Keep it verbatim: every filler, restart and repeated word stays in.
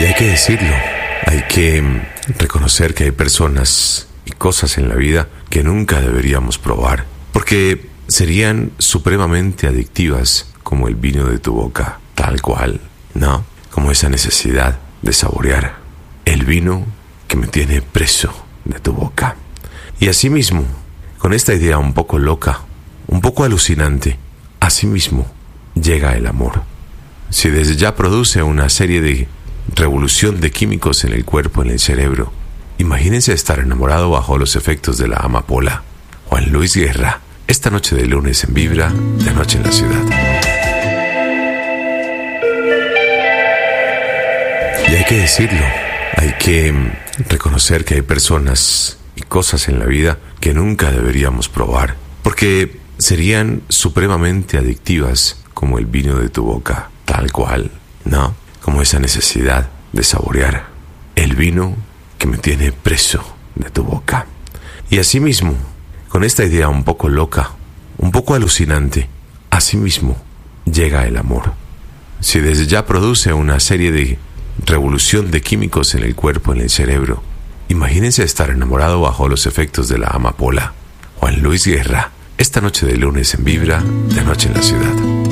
hay que decirlo, hay que reconocer que hay personas y cosas en la vida que nunca deberíamos probar, porque serían supremamente adictivas, como el vino de tu boca, tal cual, ¿no? Como esa necesidad de saborear el vino que me tiene preso de tu boca. Y asimismo, con esta idea un poco loca, un poco alucinante, asimismo llega el amor. Si desde ya produce una serie de revolución de químicos en el cuerpo, en el cerebro, imagínense estar enamorado bajo los efectos de la amapola. Juan Luis Guerra, esta noche de lunes en Vibra, de Noche en la Ciudad. Y hay que decirlo, hay que reconocer que hay personas y cosas en la vida que nunca deberíamos probar, porque serían supremamente adictivas, como el vino de tu boca, tal cual, ¿no? Como esa necesidad de saborear el vino que me tiene preso de tu boca. Y asimismo, con esta idea un poco loca, un poco alucinante, asimismo llega el amor. Si desde ya produce una serie de revolución de químicos en el cuerpo, en el cerebro, imagínense estar enamorado bajo los efectos de la amapola. Juan Luis Guerra, esta noche de lunes en Vibra, de Noche en la Ciudad.